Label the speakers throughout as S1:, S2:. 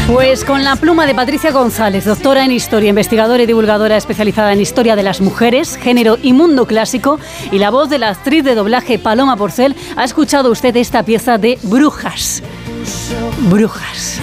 S1: Pues con la pluma de Patricia González, doctora en Historia, investigadora y divulgadora especializada en Historia de las Mujeres, Género y Mundo Clásico, y la voz de la actriz de doblaje Paloma Porcel, ha escuchado usted esta pieza de Brujas. Brujas.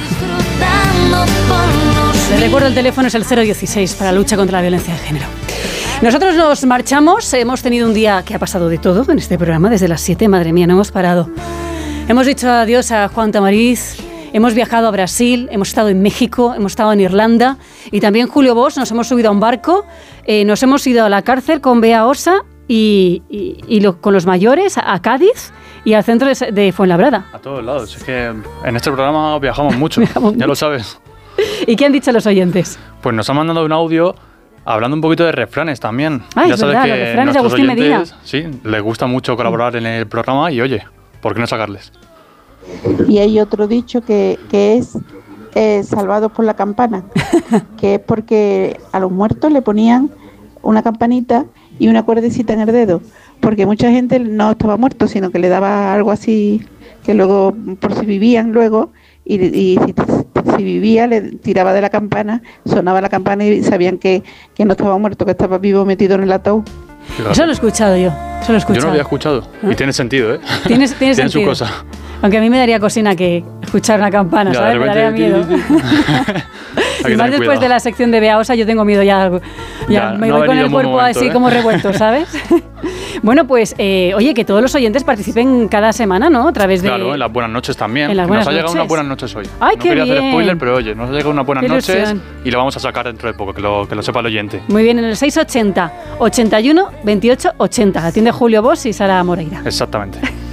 S1: Le recuerdo, el teléfono es el 016 para la lucha contra la violencia de género. Nosotros nos marchamos, hemos tenido un día que ha pasado de todo en este programa, desde las 7, madre mía, no hemos parado. Hemos dicho adiós a Juan Tamariz. Hemos viajado a Brasil, hemos estado en México, hemos estado en Irlanda y también Julio Bosch, nos hemos subido a un barco, nos hemos ido a la cárcel con Bea Osa y con los mayores a Cádiz y al centro de Fuenlabrada.
S2: A todos lados, es que en este programa viajamos mucho, ya lo sabes.
S1: ¿Y qué han dicho los oyentes?
S2: Pues nos han mandado un audio hablando un poquito de refranes también.
S1: Ah, ya es verdad, los refranes de Agustín Medina.
S2: Sí, les gusta mucho colaborar en el programa y oye, ¿por qué no sacarles?
S3: Y hay otro dicho que es salvados por la campana, que es porque a los muertos le ponían una campanita y una cuerdecita en el dedo, porque mucha gente no estaba muerto, sino que le daba algo así, que luego, por si vivían luego, y si vivía, le tiraba de la campana, sonaba la campana y sabían que no estaba muerto, que estaba vivo metido en el ataúd.
S2: Fíjate.
S1: Eso lo he escuchado yo. Yo no lo
S2: había escuchado. ¿Ah? Y tiene sentido, ¿eh?
S1: Tiene sentido.
S2: Su cosa.
S1: Aunque a mí me daría cosina que escuchar una campana, ya, ¿sabes? Me daría miedo. Y más después de la sección de Bea Osa, yo tengo miedo ya me voy con el cuerpo así como revuelto, ¿sabes? Bueno, pues, oye, que todos los oyentes participen cada semana, ¿no? A través de...
S2: Claro, en las buenas noches también.
S1: En las buenas noches.
S2: Nos ha llegado unas buenas noches hoy.
S1: ¡Ay, qué bien!
S2: No quería hacer spoiler, pero oye, nos ha llegado unas buenas noches y lo vamos a sacar dentro de poco, que lo sepa el oyente.
S1: Muy bien, en el 680 81 28 80. Atiende Julio Bosch y Sara Moreira.
S2: Exactamente.